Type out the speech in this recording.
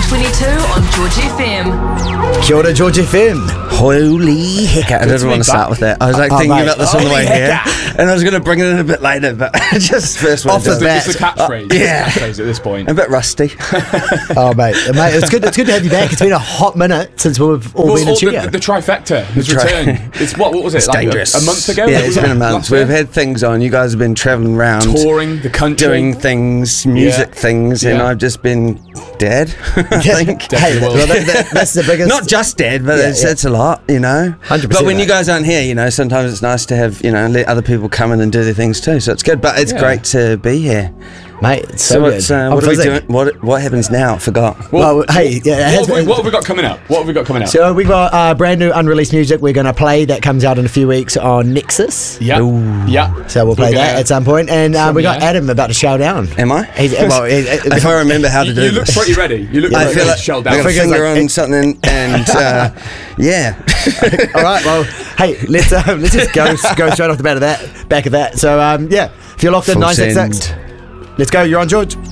22 on George FM. Kia ora, George FM. Holy heck! I didn't want to start with that. I was like thinking about this on the way here, and I was going to bring it in a bit later, but just first one. Off the bat. It's a catchphrase. Yeah. It's a catchphrase at this point. A bit rusty. Oh, mate, it's good to have you back. It's been a hot minute since we've all been in studio. The trifecta has returned. It's what was it? It's like dangerous. A month ago? Yeah, it's been a month. We've had things on. You guys have been travelling around, touring the country, doing things, music things, and I've just been dead. I think. Hey, well, that's the biggest. Not just dead, but it's a lot, you know. 100%. But when you guys aren't here, you know, sometimes it's nice to have, you know, let other people come in and do their things too. So it's good, but it's great to be here. Mate, it's so So good. it's, what are we doing? What happens now? I forgot. Well, hey, what have we got coming up? So we got brand new unreleased music we're going to play that comes out in a few weeks on Nexus. Yeah. So we'll play that at some point. And we got Adam about to show down. Am I? If I remember how to do you look this. pretty ready. You look I ready feel to like shell I down. got a finger on something, and yeah. All right. Well, hey, let's just go straight off the back of that. So if you're locked in Full 966, let's go. You're on George.